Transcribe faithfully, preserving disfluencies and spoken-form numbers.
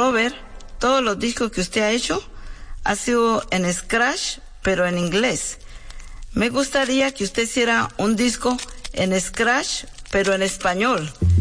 Robert, todos los discos que usted ha hecho ha sido en scratch, pero en inglés. Me gustaría que usted hiciera un disco en scratch, pero en español.